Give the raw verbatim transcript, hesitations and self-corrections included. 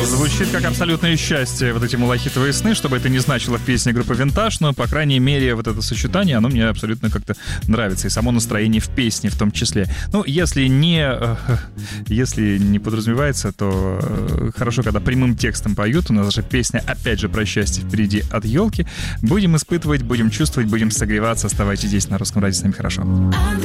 Звучит как абсолютное счастье, вот эти малахитовые сны, чтобы это не значило в песне группы «Винтаж», но, по крайней мере, вот это сочетание, оно мне абсолютно как-то нравится, и само настроение в песне в том числе. Ну, если не, если не подразумевается, то хорошо, когда прямым текстом поют. У нас же песня, опять же, про счастье впереди от елки. Будем испытывать, будем чувствовать, будем согреваться. Оставайтесь здесь на Русском радио, с нами хорошо.